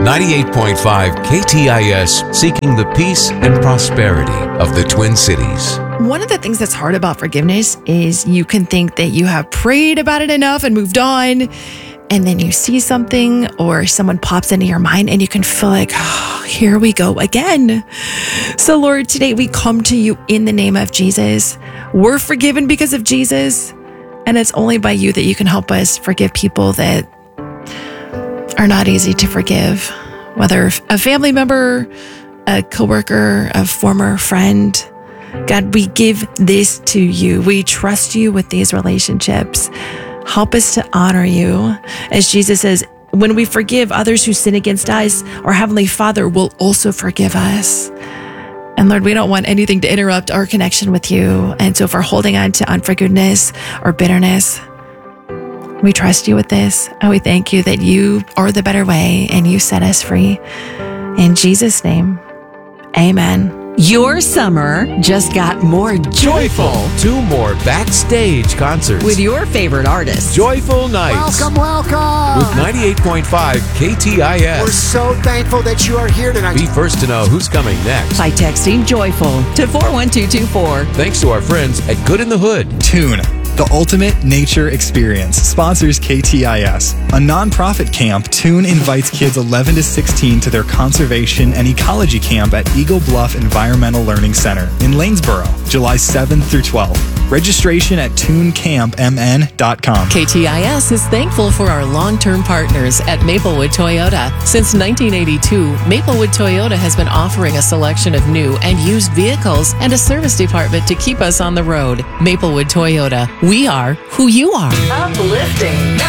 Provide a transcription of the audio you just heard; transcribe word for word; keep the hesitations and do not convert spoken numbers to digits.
ninety-eight point five K T I S, seeking the peace and prosperity of the Twin Cities. One of the things that's hard about forgiveness is you can think that you have prayed about it enough and moved on, and then you see something or someone pops into your mind and you can feel like, oh, here we go again. So Lord, today we come to you in the name of Jesus. We're forgiven because of Jesus, and it's only by you that you can help us forgive people that are not easy to forgive, whether a family member, a coworker, a former friend. God, we give this to you. We trust you with these relationships. Help us to honor you. As Jesus says, when we forgive others who sin against us, our Heavenly Father will also forgive us. And Lord, we don't want anything to interrupt our connection with you. And so if we're holding on to unforgiveness or bitterness, we trust you with this. And we thank you that you are the better way and you set us free. In Jesus' name, amen. Your summer just got more joyful. Two more backstage concerts With your favorite artists. Joyful Nights Welcome, welcome. with ninety-eight point five K T I We're S. so thankful that you are here tonight. Be first to know who's coming next. By texting joyful to four one two two four. Thanks to our friends at Good in the Hood. Tune, the ultimate nature experience, sponsors K T I S. A nonprofit camp, Tune invites kids eleven to sixteen to their conservation and ecology camp at Eagle Bluff Environmental Learning Center in Lanesboro, July seventh through twelfth. Registration at tune camp m n dot com. K T I S is thankful for our long-term partners at Maplewood Toyota. Since nineteen eighty-two, Maplewood Toyota has been offering a selection of new and used vehicles and a service department to keep us on the road. Maplewood Toyota. We are who you are. Uplifting.